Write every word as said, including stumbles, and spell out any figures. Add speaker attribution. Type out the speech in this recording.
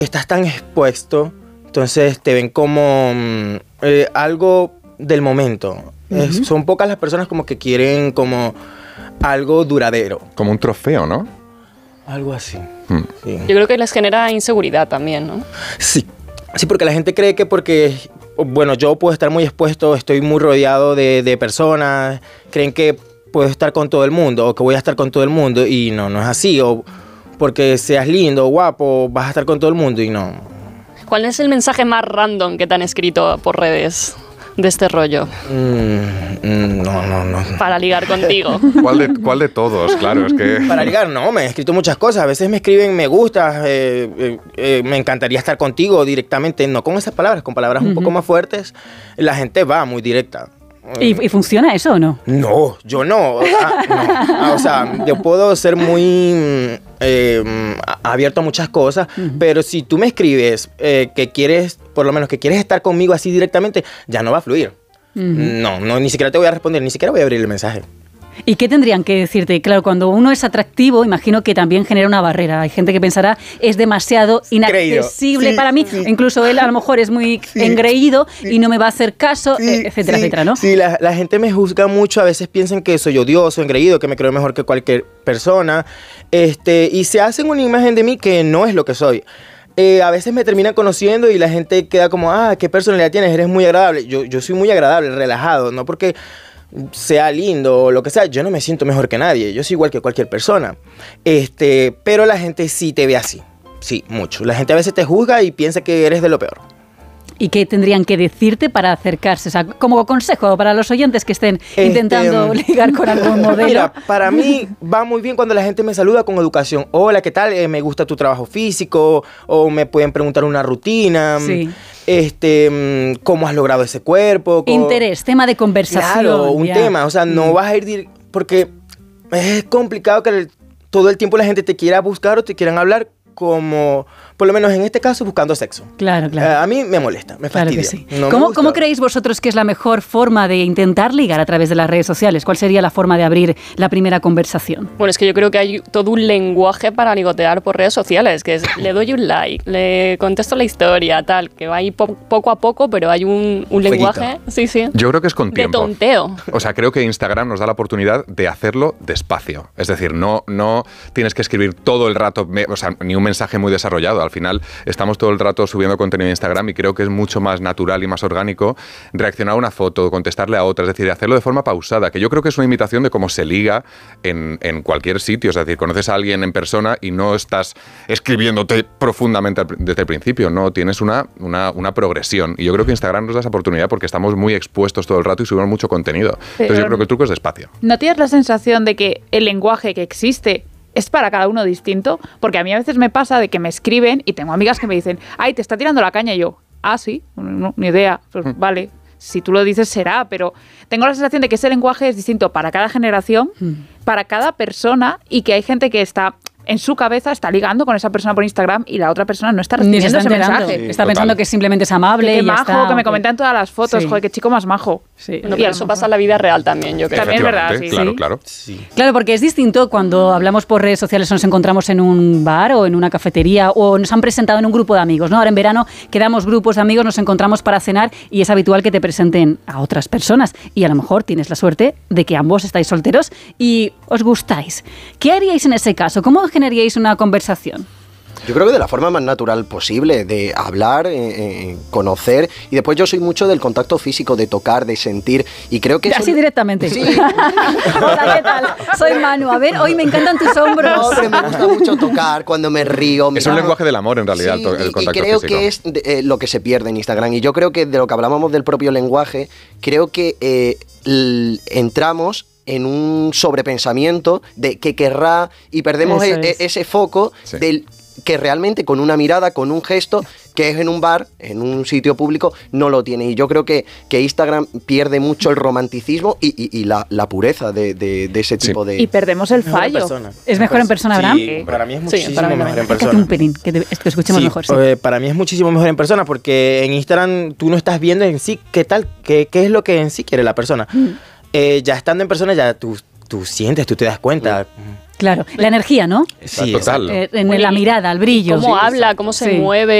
Speaker 1: estás tan expuesto, entonces te ven como mm, eh, algo del momento. Uh-huh. Es, son pocas las personas como que quieren como algo duradero.
Speaker 2: Como un trofeo, ¿no?
Speaker 1: Algo así.
Speaker 2: Hmm.
Speaker 1: Sí.
Speaker 3: Yo creo que les genera inseguridad también, ¿no?
Speaker 1: Sí, sí, porque la gente cree que porque, bueno, yo puedo estar muy expuesto, estoy muy rodeado de, de personas, creen que puedo estar con todo el mundo o que voy a estar con todo el mundo y no, no es así. O porque seas lindo o guapo, vas a estar con todo el mundo y no.
Speaker 3: ¿Cuál es el mensaje más random que te han escrito por redes de este rollo?
Speaker 1: Mm, mm, no, no, no.
Speaker 3: Para ligar contigo.
Speaker 2: ¿Cuál de, cuál de todos? Claro, es que...
Speaker 1: Para ligar, no, me han escrito muchas cosas. A veces me escriben, me gusta, eh, eh, eh, me encantaría estar contigo directamente. No con esas palabras, con palabras uh-huh. un poco más fuertes. La gente va muy directa.
Speaker 4: ¿Y, ¿Y funciona eso o no?
Speaker 1: No, yo no. Ah, no. Ah, o sea, yo puedo ser muy eh, abierto a muchas cosas, uh-huh. pero si tú me escribes eh, que quieres, por lo menos que quieres estar conmigo así directamente, ya no va a fluir. Uh-huh. No, no, ni siquiera te voy a responder, ni siquiera voy a abrir el mensaje.
Speaker 4: ¿Y qué tendrían que decirte? Claro, cuando uno es atractivo, imagino que también genera una barrera. Hay gente que pensará, es demasiado inaccesible sí, para mí. Sí. Incluso él a lo mejor es muy sí, engreído sí, y no me va a hacer caso, sí, etcétera, sí, etcétera, ¿no?
Speaker 1: Sí, la, la gente me juzga mucho. A veces piensan que soy odioso, engreído, que me creo mejor que cualquier persona. Este, y se hacen una imagen de mí que no es lo que soy. Eh, a veces me terminan conociendo y la gente queda como, ah, ¿qué personalidad tienes? Eres muy agradable. Yo, yo soy muy agradable, relajado, no porque sea lindo o lo que sea, yo no me siento mejor que nadie, yo soy igual que cualquier persona, este, pero la gente sí te ve así, sí, mucho, la gente a veces te juzga y piensa que eres de lo peor.
Speaker 4: ¿Y qué tendrían que decirte para acercarse? O sea, como consejo para los oyentes que estén este, intentando ligar con algún modelo.
Speaker 1: Mira, para mí va muy bien cuando la gente me saluda con educación. Hola, ¿qué tal? Eh, me gusta tu trabajo físico, o me pueden preguntar una rutina. Sí. Este, ¿cómo has logrado ese cuerpo?
Speaker 4: Interés, tema de conversación.
Speaker 1: Claro, un
Speaker 4: ya.
Speaker 1: tema. O sea, no mm. vas a ir... Porque es complicado que el, todo el tiempo la gente te quiera buscar o te quieran hablar como, por lo menos en este caso, buscando sexo.
Speaker 4: Claro, claro.
Speaker 1: Uh, a mí me molesta, me
Speaker 4: claro
Speaker 1: fastidia.
Speaker 4: Que sí.
Speaker 1: No
Speaker 4: ¿Cómo, ¿Cómo creéis vosotros que es la mejor forma de intentar ligar a través de las redes sociales? ¿Cuál sería la forma de abrir la primera conversación?
Speaker 3: Bueno, es que yo creo que hay todo un lenguaje para ligotear por redes sociales, que es, le doy un like, le contesto la historia, tal, que va ahí po- poco a poco, pero hay un, un lenguaje, sí, sí.
Speaker 2: Yo creo que es con tiempo.
Speaker 3: De tonteo.
Speaker 2: O sea, creo que Instagram nos da la oportunidad de hacerlo despacio. Es decir, no, no tienes que escribir todo el rato, o sea, ni un mensaje muy desarrollado. Al final estamos todo el rato subiendo contenido en Instagram y creo que es mucho más natural y más orgánico reaccionar a una foto, contestarle a otra, es decir, hacerlo de forma pausada, que yo creo que es una imitación de cómo se liga en, en cualquier sitio. Es decir, conoces a alguien en persona y no estás escribiéndote profundamente desde el principio, no, tienes una, una, una progresión. Y yo creo que Instagram nos da esa oportunidad porque estamos muy expuestos todo el rato y subimos mucho contenido. Pero entonces yo creo que el truco es despacio.
Speaker 5: ¿No tienes la sensación de que el lenguaje que existe es para cada uno distinto? Porque a mí a veces me pasa de que me escriben y tengo amigas que me dicen, ay, te está tirando la caña, y yo, ah, sí, no, ni idea, pues mm. vale, si tú lo dices será, pero tengo la sensación de que ese lenguaje es distinto para cada generación, mm. para cada persona, y que hay gente que está... en su cabeza está ligando con esa persona por Instagram y la otra persona no está recibiendo
Speaker 4: está
Speaker 5: ese mensaje.
Speaker 4: Sí, está pensando que simplemente es amable.
Speaker 5: Que, que
Speaker 4: y
Speaker 5: majo,
Speaker 4: está,
Speaker 5: que me comentan todas las fotos. Sí. Joder, qué chico más majo.
Speaker 3: Sí. Bueno, y eso pasa en la vida real también, yo creo.
Speaker 5: También es verdad, sí.
Speaker 2: Claro,
Speaker 5: sí.
Speaker 2: claro.
Speaker 1: Sí.
Speaker 4: Claro, porque es distinto cuando hablamos por redes sociales o nos encontramos en un bar o en una cafetería o nos han presentado en un grupo de amigos, ¿no? Ahora en verano quedamos grupos de amigos, nos encontramos para cenar y es habitual que te presenten a otras personas y a lo mejor tienes la suerte de que ambos estáis solteros y os gustáis. ¿Qué haríais en ese caso? ¿Cómo generaríais una conversación?
Speaker 6: Yo creo que de la forma más natural posible, de hablar, eh, eh, conocer, y después yo soy mucho del contacto físico, de tocar, de sentir, y creo que...
Speaker 4: Así
Speaker 6: eso...
Speaker 4: directamente.
Speaker 6: Sí.
Speaker 4: Hola, ¿qué tal? Soy Manu. A ver, hoy me encantan tus hombros.
Speaker 6: No, pero me gusta mucho tocar cuando me río.
Speaker 2: Es un lenguaje del amor, en realidad,
Speaker 6: sí,
Speaker 2: el, el contacto
Speaker 6: y creo
Speaker 2: físico.
Speaker 6: que es de, eh, lo que se pierde en Instagram, y yo creo que de lo que hablábamos del propio lenguaje, creo que eh, l- entramos... en un sobrepensamiento de qué querrá y perdemos e- e- ese foco sí. del que realmente con una mirada, con un gesto, que es en un bar, en un sitio público, no lo tiene. Y yo creo que, que Instagram pierde mucho el romanticismo y, y, y la, la pureza de, de, de ese tipo sí. de...
Speaker 5: Y perdemos el fallo.
Speaker 4: ¿Es mejor en persona, Abraham?
Speaker 1: Sí, para mí es muchísimo
Speaker 3: sí, para mí
Speaker 1: mejor en
Speaker 4: Acércate
Speaker 1: persona.
Speaker 4: un pelín, que te, que escuchemos
Speaker 1: sí,
Speaker 4: mejor. Sí.
Speaker 1: Eh, para mí es muchísimo mejor en persona porque en Instagram tú no estás viendo en sí qué tal, qué, qué es lo que en sí quiere la persona. Mm. Eh, ya estando en persona ya tú... tú sientes, tú te das cuenta.
Speaker 4: Claro, la energía, ¿no?
Speaker 1: Sí,
Speaker 2: Total.
Speaker 4: Eh, en
Speaker 3: Oye,
Speaker 4: la mirada, el brillo.
Speaker 3: Cómo
Speaker 4: Sí,
Speaker 3: habla, cómo se
Speaker 4: Sí.
Speaker 3: mueve.